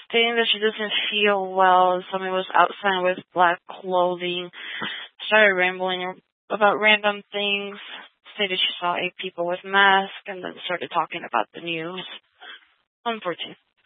stating that she doesn't feel well. Somebody was outside with black clothing, started rambling about random things, stated she saw 8 people with masks, and then started talking about the news. Unfortunate.